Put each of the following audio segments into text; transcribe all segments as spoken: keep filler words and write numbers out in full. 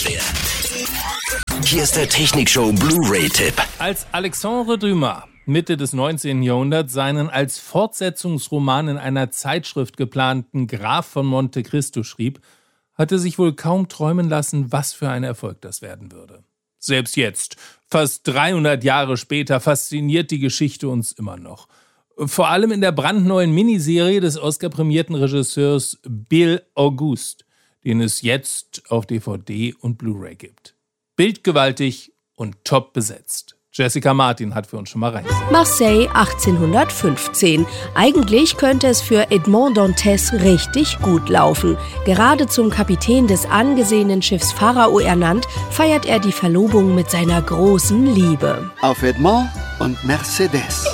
Software. Hier ist der Technikshow Blu-ray-Tipp. Als Alexandre Dumas Mitte des neunzehnten Jahrhunderts seinen als Fortsetzungsroman in einer Zeitschrift geplanten Graf von Monte Cristo schrieb, hatte sich wohl kaum träumen lassen, was für ein Erfolg das werden würde. Selbst jetzt, fast dreihundert Jahre später, fasziniert die Geschichte uns immer noch. Vor allem in der brandneuen Miniserie des Oscar-prämierten Regisseurs Bill August, den es jetzt auf D V D und Blu-ray gibt. Bildgewaltig und top besetzt. Jessica Martin hat für uns schon mal reingesehen. Marseille achtzehnhundertfünfzehn. Eigentlich könnte es für Edmond Dantes richtig gut laufen. Gerade zum Kapitän des angesehenen Schiffs Pharao ernannt, feiert er die Verlobung mit seiner großen Liebe. Auf Edmond und Mercedes.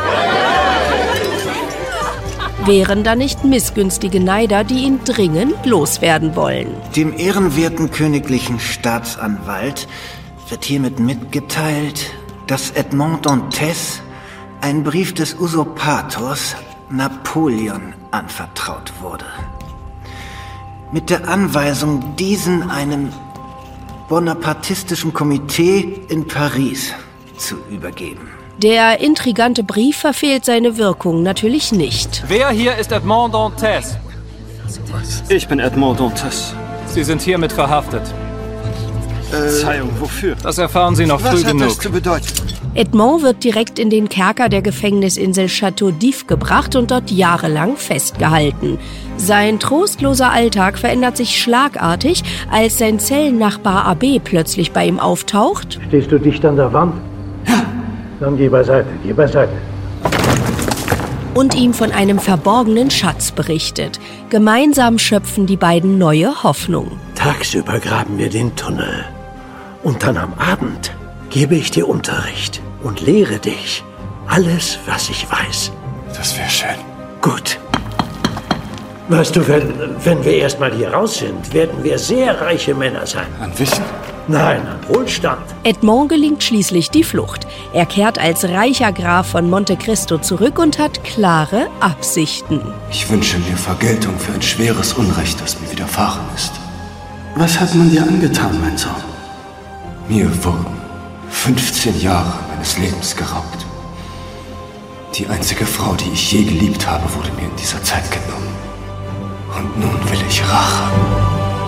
Wären da nicht missgünstige Neider, die ihn dringend loswerden wollen. Dem ehrenwerten königlichen Staatsanwalt wird hiermit mitgeteilt, dass Edmond Dantes ein Brief des Usurpators Napoleon anvertraut wurde. Mit der Anweisung, diesen einem bonapartistischen Komitee in Paris zu übergeben. Der intrigante Brief verfehlt seine Wirkung natürlich nicht. Wer hier ist Edmond Dantes? Ich bin Edmond Dantes. Sie sind hiermit verhaftet. Verzeihung, wofür? Das erfahren Sie noch Was früh hat genug. das zu bedeuten? Edmond wird direkt in den Kerker der Gefängnisinsel Château d'If gebracht und dort jahrelang festgehalten. Sein trostloser Alltag verändert sich schlagartig, als sein Zellennachbar Abbé plötzlich bei ihm auftaucht. Stehst du dicht an der Wand? Ja. Dann geh beiseite, geh beiseite. Und ihm von einem verborgenen Schatz berichtet. Gemeinsam schöpfen die beiden neue Hoffnung. Tagsüber graben wir den Tunnel. Und dann am Abend gebe ich dir Unterricht und lehre dich alles, was ich weiß. Das wäre schön. Gut. Weißt du, wenn, wenn wir erstmal hier raus sind, werden wir sehr reiche Männer sein. An Wissen? Nein, an Wohlstand. Edmond gelingt schließlich die Flucht. Er kehrt als reicher Graf von Monte Cristo zurück und hat klare Absichten. Ich wünsche mir Vergeltung für ein schweres Unrecht, das mir widerfahren ist. Was hat man dir angetan, mein Sohn? Mir wurden fünfzehn Jahre meines Lebens geraubt. Die einzige Frau, die ich je geliebt habe, wurde mir in dieser Zeit genommen. Und nun will ich Rache.